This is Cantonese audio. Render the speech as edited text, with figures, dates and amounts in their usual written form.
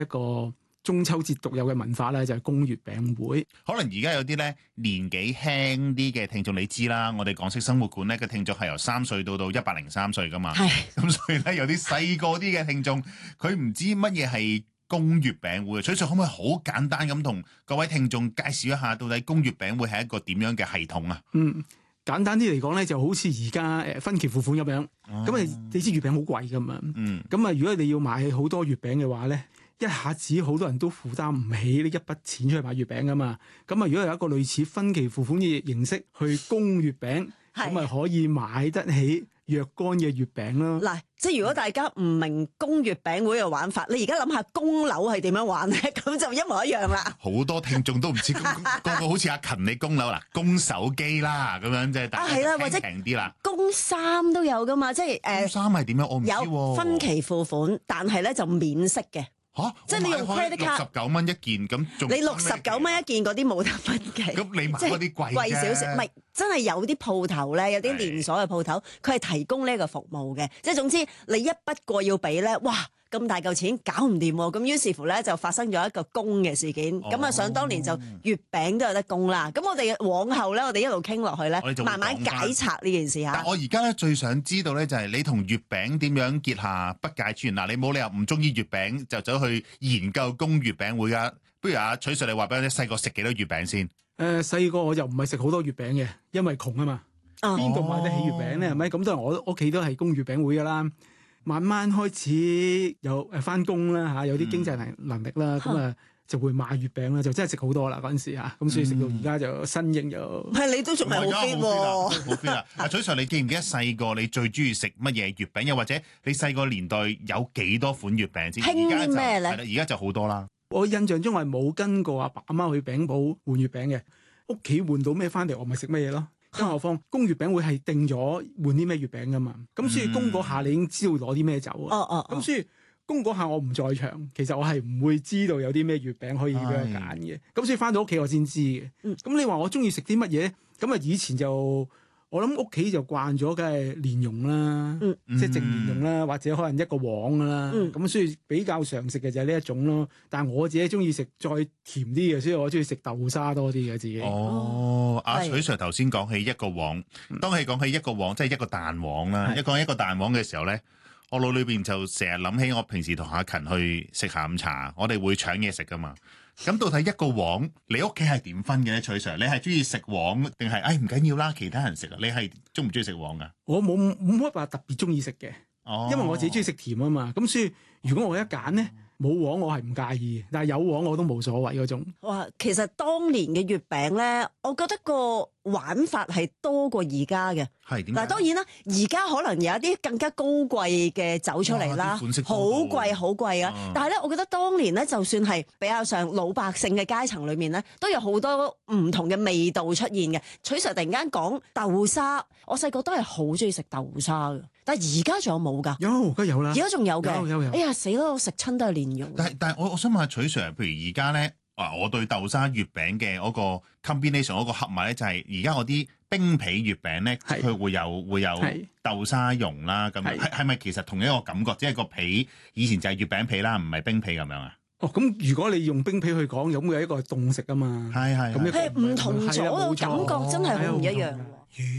一個中秋節獨有嘅文化咧，就係供月餅會。 可能而家有啲咧年紀輕啲嘅聽眾，你知啦，我哋港式生活館咧嘅聽眾係由3歲到103歲噶嘛。係。咁所以咧有啲細個啲嘅聽眾，佢唔知乜嘢係供月餅會。所以可唔可以好簡單咁同各位聽眾介紹一下，到底供月餅會係一個點樣嘅系統啊？ 簡單啲嚟講咧，就好似而家分期付款咁樣。咁你知月餅好貴噶嘛？咁啊，如果你要買好多月餅嘅話咧，一下子好多人都負擔唔起呢一筆錢出去買月餅噶嘛。咁啊，如果有一個類似分期付款嘅形式去供月餅，咁啊可以買得起若干嘅月餅咯。 嗱，即係如果大家唔明供月餅會嘅玩法，你而家諗下供樓係點樣玩咧，咁就一模一樣啦。 好多聽眾都唔知個個好似阿勤你供樓啦，供手機啦咁樣，即係大家或者平啲啦。供衫都有噶嘛，即係供衫係點樣？我唔知喎。 有分期付款，但係咧就免息嘅。即係你用 credit card 69蚊一件咁， 你69蚊一件嗰啲冇得分期。 咁你買嗰啲貴少少，唔係真係有啲鋪頭咧，有啲連鎖嘅鋪頭，佢係提供呢個服務嘅。即係總之你一筆過要俾咧，哇！咁大嚿錢搞唔掂喎，咁於是乎咧就發生咗一個供嘅事件，咁想當年就月餅都有得供啦。咁我哋往後咧，我哋一路傾落去咧，慢慢解拆呢件事嚇。 但我而家咧最想知道咧就係你同月餅點樣結下不解之緣嗱？你冇理由唔中意月餅就走去研究供月餅會啊？不如阿取 Sir 你話俾我聽，細個食幾多月餅先？ 細個我就唔係食好多月餅嘅，因為窮啊嘛，邊度買得起月餅咧？係咪？咁都係我屋企都係供月餅會噶啦。慢慢開始有返工啦嚇，有啲經濟能力啦，咁啊就會買月餅啦，就真係食好多啦嗰陣時嚇，咁所以食到而家就身形就係你都仲係好 fit 喎， 好 fit 啦！阿取 Sir，你記唔記得細個你最中意食乜嘢月餅？又或者你細個年代有幾多款月餅先？ 興啲咩咧？ 係啦，而家就好多啦。 我印象中係冇跟過阿爸阿媽去餅鋪換月餅嘅，屋企換到咩翻嚟，我咪食乜嘢咯。更何況供月餅會係定咗換啲咩月餅噶嘛，咁所以供嗰下你已經知道攞啲咩走啊。咁所以供嗰下我唔在場，其實我係唔會知道有啲咩月餅可以俾我揀嘅。咁所以翻到屋企我先知嘅。咁你話我中意食啲乜嘢？咁啊以前就我諗屋企就慣咗，梗係蓮蓉啦，即係淨蓮蓉啦，或者可能一個黃啦。咁所以比較常食嘅就係呢一種咯。但係我自己中意食再甜啲嘅，所以我中意食豆沙多啲嘅自己。 阿取 Sir 頭先講起一個黃，當係講起一個黃，即係一個蛋黃啦。一講一個蛋黃嘅時候咧，我腦裏邊就成日諗起我平時同阿勤去食下午茶，我哋會搶嘢食噶嘛。咁到底一個黃，你屋企係點分嘅咧？取 Sir，你係中意食黃定係唔緊要啦，其他人食啊？你係中唔中意食黃噶？ 我冇乜話特別中意食嘅，因為我自己中意食甜啊嘛。咁所以如果我一揀咧，冇黃我係唔介意，但係有黃我都冇所謂嗰種。 哇，其實當年嘅月餅咧，我覺得個玩法係多過而家嘅。 係點解？ 嗱，當然啦，而家可能有一啲更加高貴嘅走出嚟啦，好貴好貴啊！但係咧，我覺得當年咧，就算係比較上老百姓嘅階層裏面咧，都有好多唔同嘅味道出現嘅。取 Sir 突然間講豆沙，我細個都係好中意食豆沙嘅，但係而家仲有冇㗎？ 有，梗有啦。 而家仲有嘅。 有。 哎呀，死啦！我食親都係蓮蓉。 但係我想問下取 Sir，譬如而家咧，我對豆沙月餅嘅嗰個 combination 嗰個合埋咧，就係而家我啲冰皮月餅咧，佢會有豆沙蓉啦。咁係咪其實同一個感覺？即係個皮以前就係月餅皮啦，唔係冰皮咁樣啊？ 咁如果你用冰皮去講，咁會有一個凍食啊嘛。 係唔同咗，感覺真係好唔一樣。